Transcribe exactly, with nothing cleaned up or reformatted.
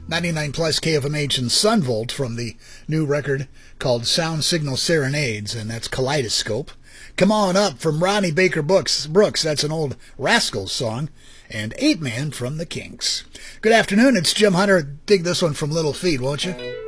ninety-nine plus K F M H and Sunvolt from the new record called Sound Signal Serenades, and that's Kaleidoscope. Come On Up from Ronnie Baker Brooks, Brooks. That's an old Rascals song. And Eight Man from the Kinks. Good afternoon, it's Jim Hunter. Dig this one from Little Feat, won't you?